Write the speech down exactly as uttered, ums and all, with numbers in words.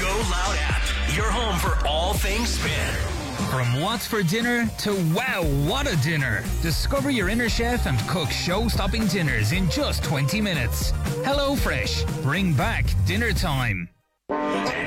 Go Loud app, your home for all things spin. From what's for dinner to wow, what a dinner. Discover your inner chef and cook show-stopping dinners in just twenty minutes. HelloFresh, bring back dinner time.